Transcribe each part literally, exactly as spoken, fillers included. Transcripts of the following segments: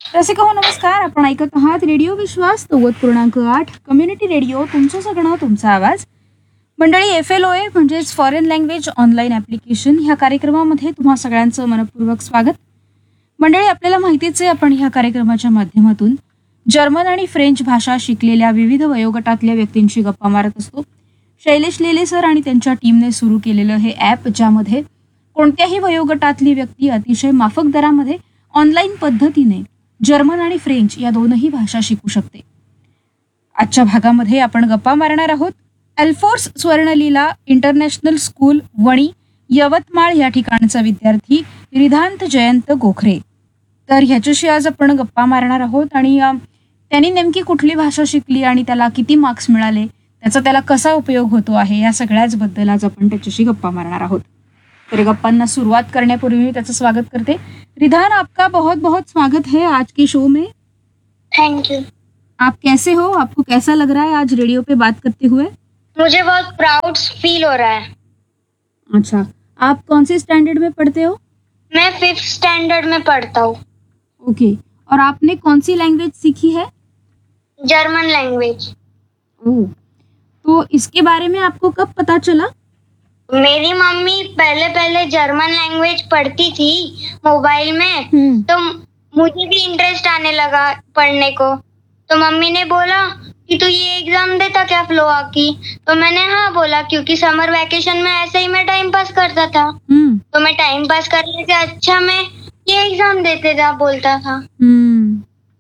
रसिका हो नमस्कार. आपण ऐकत आहात रेडिओ विश्वास नव्वद पूर्णांक आठ कम्युनिटी रेडिओ. तुमचं सगळं तुमचा आवाज. मंडळी, एफ एल ओ ए म्हणजेच फॉरेन लँग्वेज ऑनलाईन ॲप्लिकेशन ह्या कार्यक्रमामध्ये तुम्हा सगळ्यांचं मनपूर्वक स्वागत. मंडळी, आपल्याला माहितीच आहे, आपण ह्या कार्यक्रमाच्या माध्यमातून जर्मन आणि फ्रेंच भाषा शिकलेल्या विविध वयोगटातल्या व्यक्तींशी गप्पा मारत असतो. शैलेश लेले सर आणि त्यांच्या टीमने सुरू केलेलं हे ॲप, ज्यामध्ये कोणत्याही वयोगटातली व्यक्ती अतिशय माफक दरामध्ये ऑनलाईन पद्धतीने जर्मन आणि फ्रेंच या दोनही भाषा शिकू शकते. आजच्या भागामध्ये आपण गप्पा मारणार आहोत एल्फोर्स स्वर्णलीला इंटरनॅशनल स्कूल वणी यवतमाळ या ठिकाणचा विद्यार्थी रिधांत जयंत गोखरे. तर ह्याच्याशी आज आपण गप्पा मारणार आहोत आणि अ, त्यांनी नेमकी कुठली भाषा शिकली आणि त्याला किती मार्क्स मिळाले, त्याचा त्याला कसा उपयोग होतो आहे, या सगळ्याच बद्दल आज आपण त्याच्याशी गप्पा मारणार आहोत. तर गप्पांना सुरुवात करण्यापूर्वी मी त्याचं स्वागत करते. रिधान, आपका बहुत बहुत स्वागत है आज के शो में. Thank you. आप कैसे हो? आपको कैसा लग रहा है आज रेडियो पे बात करते हुए? मुझे बहुत प्राउड फील हो रहा है. अच्छा, आप कौन से स्टैंडर्ड में पढ़ते हो? मैं फिफ्थ स्टैंडर्ड में पढ़ता हूँ. ओके, और आपने कौन सी लैंग्वेज सीखी है? German language. ओह, तो इसके बारे में आपको कब पता चला? मेरी मम्मी पहले पहले जर्मन लैंग्वेज पढ़ती थी मोबाइल में, हम्म, तो मुझे भी इंटरेस्ट आने लगा पढ़ने को. तो मम्मी ने बोला कि तू ये एग्जाम देता क्या फ्लोआ की? तो मैंने हाँ बोला, क्योंकि समर वैकेशन में ऐसे ही मैं टाइम पास करता था. हम्म, तो मैं टाइम पास करने से अच्छा मैं ये एग्जाम देते जा बोलता था. हम्म.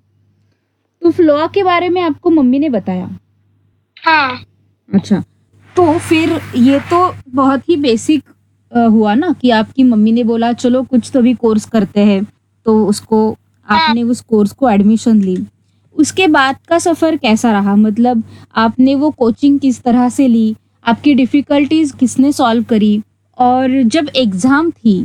तो फ्लोआ के बारे में आपको मम्मी ने बताया? हाँ. अच्छा, तो फिर ये तो बहुत ही बेसिक हुआ ना कि आपकी मम्मी ने बोला चलो कुछ तो भी कोर्स करते हैं, तो उसको आपने उस कोर्स को एडमिशन ली. उसके बाद का सफर कैसा रहा? मतलब आपने वो कोचिंग किस तरह से ली, आपकी डिफिकल्टीज किसने सॉल्व करी, और जब एग्जाम थी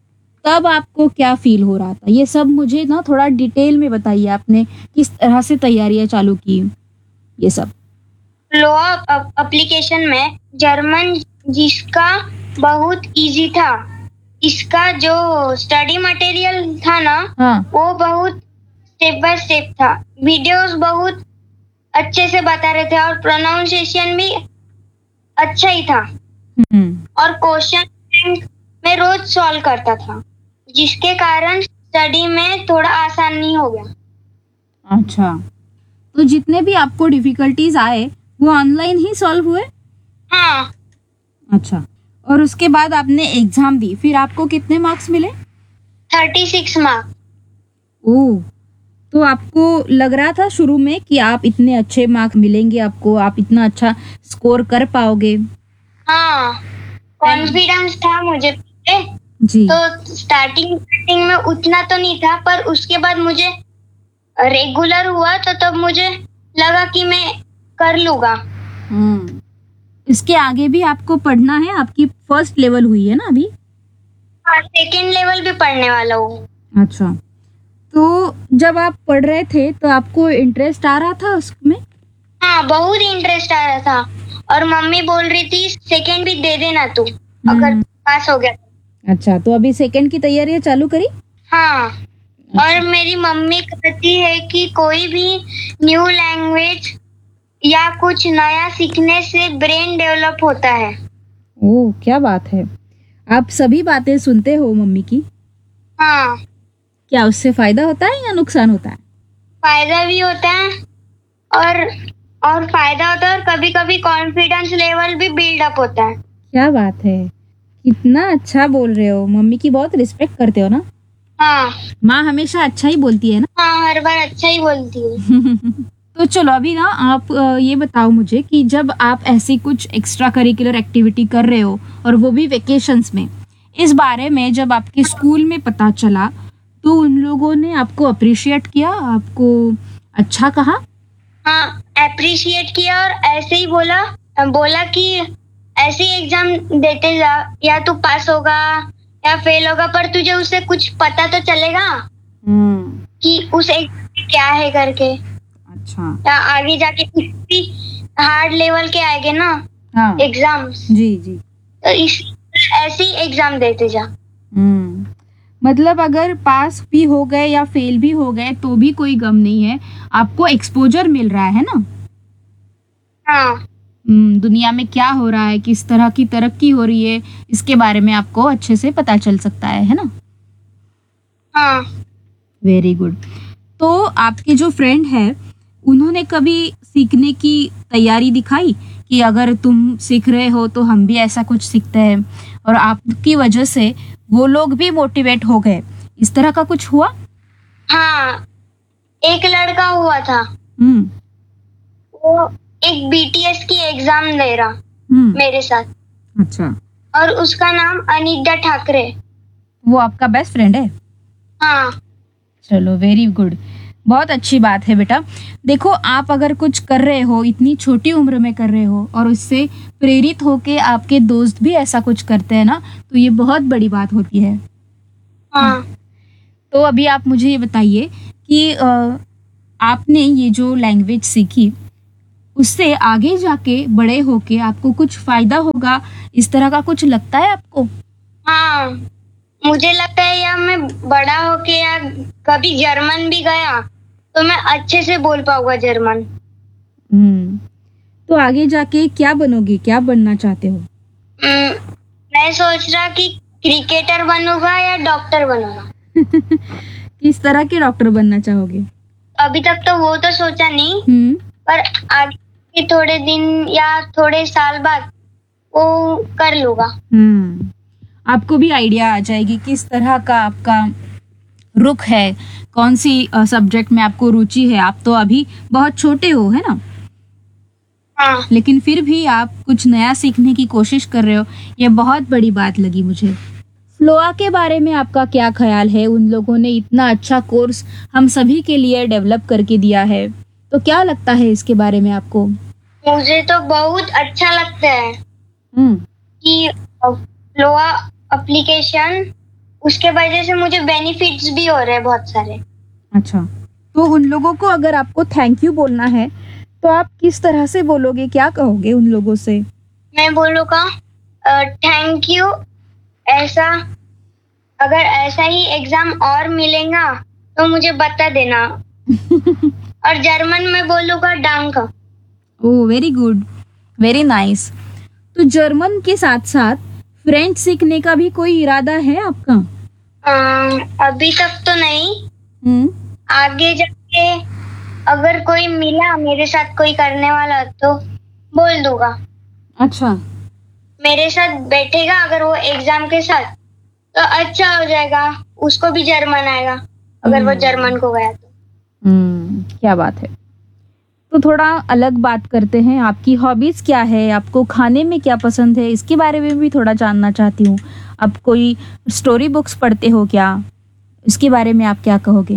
तब आपको क्या फील हो रहा था? ये सब मुझे ना थोड़ा डिटेल में बताइए. आपने किस तरह से तैयारियां चालू की, ये सब. फ्लोआ एप्लीकेशन में जर्मन जिसका बहुत इजी था, इसका जो स्टडी मटेरियल था ना, हाँ. वो बहुत स्टेप बाय स्टेप था. वीडियोस बहुत अच्छे से बता रहे थे और प्रोनाउंसिएशन भी अच्छा ही था. हम्म. और क्वेश्चन मैं रोज सॉल्व करता था, जिसके कारण स्टडी में थोड़ा आसानी हो गया. अच्छा, तो जितने भी आपको डिफिकल्टीज आए वो ऑनलाइन ही सॉल्व हुए? हाँ. अच्छा, और उसके बाद आपने एग्जाम दी, फिर आपको कितने मार्क्स मिले? Thirty six marks. ओह, तो आपको लग रहा था शुरू में कि आप इतने अच्छे मार्क मिलेंगे आपको, आप इतना अच्छा स्कोर कर पाओगे? हाँ, कॉन्फिडेंस था मुझे पे. जी. तो स्टार्टिंग स्टार्टिंग में उतना तो नहीं था, पर उसके बाद मुझे रेगुलर हुआ तो तब मुझे लगा कि मैं कर लूंगा. हम्म. इसके आगे भी आपको पढ़ना है? आपकी फर्स्ट लेवल हुई है ना अभी? हाँ, सेकेंड लेवल भी पढ़ने वाला हूँ. अच्छा, तो जब आप पढ़ रहे थे तो आपको इंटरेस्ट आ रहा था उसमें? हाँ, बहुत इंटरेस्ट आ रहा था. और मम्मी बोल रही थी सेकेंड भी दे देना तू, अगर हम्म. पास हो गया. अच्छा, तो अभी सेकंड की तैयारियां चालू करी? हाँ. और मेरी मम्मी कहती है कि कोई भी न्यू लैंग्वेज या कुछ नया सीखने से ब्रेन डेवलप होता है. ओह, क्या बात है. आप सभी बातें सुनते हो मम्मी की? हाँ, क्या उससे फायदा होता है या नुकसान होता है? फायदा भी होता है और और फायदा होता है, और कभी कभी कॉन्फिडेंस लेवल भी बिल्डअप होता है. क्या बात है, कितना अच्छा बोल रहे हो. मम्मी की बहुत रिस्पेक्ट करते हो ना? हाँ. माँ हमेशा अच्छा ही बोलती है ना. हाँ, हर बार अच्छा ही बोलती हूँ. तो चलो अभी ना आप अ, ये बताओ मुझे कि जब आप ऐसी कुछ एक्स्ट्रा करिकुलर एक्टिविटी कर रहे हो और वो भी वेकेशंस में, इस बारे में जब आपके स्कूल में पता चला तो उन लोगों ने आपको अप्रिशिएट किया, आपको अच्छा कहा? हाँ, अप्रिशिएट किया और ऐसे ही बोला बोला कि ऐसे ही एग्जाम देते जा, या तू पास होगा या फेल होगा, पर तुझे उससे कुछ पता तो चलेगा हम्म. कि उस एग्जाम में क्या है करके. अच्छा. या आगे जाके कुछ भी हार्ड लेवल के आएंगे ना हाँ. एग्जाम्स, जी जी. तो इस ऐसे ही एग्जाम देते जा. हम्म. मतलब अगर पास भी हो गए या फेल भी हो गए तो भी कोई गम नहीं है, आपको एक्सपोजर मिल रहा है ना। हाँ। हम्म, दुनिया में क्या हो रहा है, किस तरह की तरक्की हो रही है, इसके बारे में आपको अच्छे से पता चल सकता है है ना। हाँ। Very good. तो आपके जो फ्रेंड है उन्होंने कभी सीखने की तैयारी दिखाई कि अगर तुम सीख रहे हो तो हम भी ऐसा कुछ सीखते हैं, और आपकी वजह से वो लोग भी मोटिवेट हो गए, इस तरह का कुछ हुआ? हाँ, एक लड़का हुआ था, हम्म। वो एक बीटीएस की एग्जाम दे रहा हम्म। मेरे साथ, अच्छा, और उसका नाम अनिता ठाकरे। वो आपका बेस्ट फ्रेंड है? हाँ। चलो, वेरी गुड, बहुत अच्छी बात है बेटा। देखो, आप अगर कुछ कर रहे हो, इतनी छोटी उम्र में कर रहे हो, और उससे प्रेरित होके आपके दोस्त भी ऐसा कुछ करते हैं ना, तो ये बहुत बड़ी बात होती है। हाँ। तो अभी आप मुझे ये बताइए कि अ, आपने ये जो लैंग्वेज सीखी उससे आगे जाके बड़े होके आपको कुछ फायदा होगा, इस तरह का कुछ लगता है आपको? हाँ, मुझे लगता है या मैं बड़ा होके या कभी जर्मन भी गया तो मैं अच्छे से बोल पाऊंगा जर्मन। हम्म। तो आगे जाके क्या बनोगे, क्या बनना चाहते हो? हम्म, मैं सोच रहा कि क्रिकेटर बनूंगा या डॉक्टर बनूंगा। किस तरह के डॉक्टर बनना चाहोगे? अभी तक तो वो तो सोचा नहीं, हम्म। पर आगे के थोड़े दिन या थोड़े साल बाद वो कर लूंगा। हम्म। आपको भी आइडिया आ जाएगी किस तरह का आपका रुख है, कौन सी सब्जेक्ट में आपको रुचि है। आप तो अभी बहुत छोटे हो, है ना, हाँ। लेकिन फिर भी आप कुछ नया सीखने की कोशिश कर रहे हो, ये बहुत बड़ी बात लगी मुझे। फ्लोआ के बारे में आपका क्या ख्याल है? उन लोगों ने इतना अच्छा कोर्स हम सभी के लिए डेवलप करके दिया है, तो क्या लगता है इसके बारे में आपको? मुझे तो बहुत अच्छा लगता है हम्म। कि फ्लोआ एप्लीकेशन, उसके वजह से मुझे बेनिफिट्स भी हो रहे हैं बहुत सारे। अच्छा, तो उन लोगों को अगर आपको थैंक यू बोलना है तो आप किस तरह से बोलोगे, क्या कहोगे उन लोगों से? मैं बोलूँगा थैंक यू, ऐसा अगर ऐसा ही एग्जाम और मिलेगा तो मुझे बता देना। और जर्मन में बोलूँगा डांक। ओह, वेरी गुड, वेरी नाइस। तो जर्मन के साथ साथ फ्रेंच सीखने का भी कोई इरादा है आपका? अ, अभी तक तो नहीं, हम्म। आगे जाके अगर कोई मिला मेरे साथ कोई करने वाला तो बोल दूंगा। अच्छा, मेरे साथ बैठेगा अगर वो एग्जाम के साथ तो अच्छा हो जाएगा, उसको भी जर्मन आएगा अगर वो जर्मन को गया तो। हम्म, क्या बात है। तो थोड़ा अलग बात करते हैं, आपकी हॉबीज क्या है, आपको खाने में क्या पसंद है, इसके बारे में भी थोड़ा जानना चाहती हूँ। आप कोई स्टोरी बुक्स पढ़ते हो क्या, इसके बारे में आप क्या कहोगे?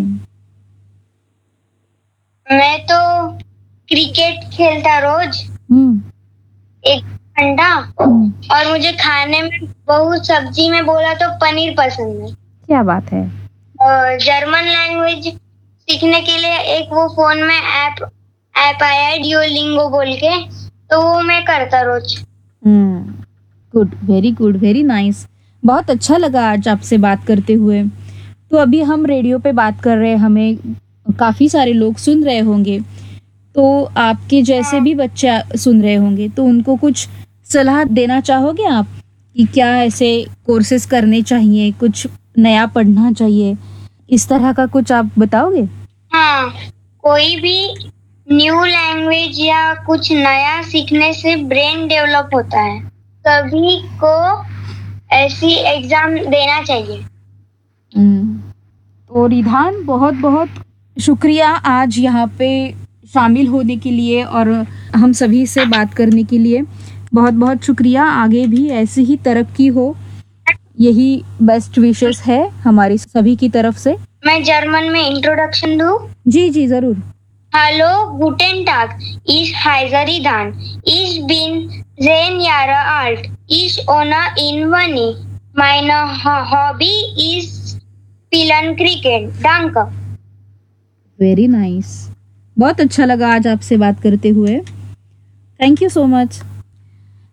मैं तो क्रिकेट खेलता रोज हम्म। एक घंटा, हम्म, और मुझे खाने में बहुत सब्जी में बोला तो पनीर पसंद है। क्या बात है। और जर्मन लैंग्वेज सीखने के लिए एक वो फोन में ऐप ऐप आया है डियोलिंगो बोल के, तो वो मैं करता रोज। हम्म, good, very good, very nice. बहुत अच्छा लगा आज आपसे बात करते हुए। तो अभी हम रेडियो पे बात कर रहे हैं, हमें काफ़ी सारे लोग सुन रहे होंगे, तो आपके जैसे भी बच्चे सुन रहे होंगे, तो उनको कुछ सलाह देना चाहोगे आप कि क्या ऐसे कोर्सेज करने चाहिए, कुछ नया पढ़ना चाहिए, इस तरह का कुछ आप बताओगे? हाँ, कोई भी न्यू लैंग्वेज या कुछ नया सीखने से ब्रेन डेवलप होता है, सभी को ऐसी एग्जाम देना चाहिए। हम्म, तो रिधान, बहुत बहुत शुक्रिया आज यहाँ पे शामिल होने के लिए और हम सभी से बात करने के लिए। बहुत बहुत शुक्रिया, आगे भी ऐसी ही तरक्की हो, यही बेस्ट विशेस है हमारी सभी की तरफ से। मैं जर्मन में इंट्रोडक्शन दूं? जी जी, जरूर। Hallo, guten Tag. Ich heiße Ridan. Ich bin zehn Jahre alt. Ich wohne in Wani. Meine Ho- Hobby ist Spielen Cricket. Danke. Very nice, बहुत अच्छा लगा आज आपसे बात करते हुए। Thank you so much.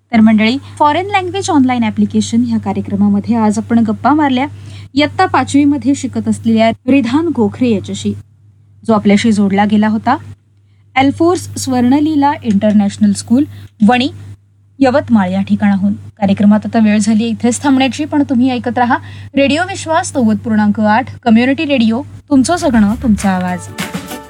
तर मंडळी, फॉरेन लँग्वेज ऑनलाईन ऍप्लिकेशन ह्या कार्यक्रमामध्ये आज आपण गप्पा मारल्या इयत्ता पाचवीमध्ये शिकत असलेल्या रिधान गोखरे याच्याशी, जो आपल्याशी जोडला गेला होता एल्फोर्स स्वर्णलीला इंटरनॅशनल स्कूल, वणी, यवतमाळ या ठिकाणाहून. कार्यक्रमात आता वेळ झाली इथेच थांबण्याची, पण तुम्ही ऐकत राहा रेडिओ विश्वास नव्वद पूर्णांक आठ कम्युनिटी रेडिओ, तुमचं सगळं तुमचा आवाज.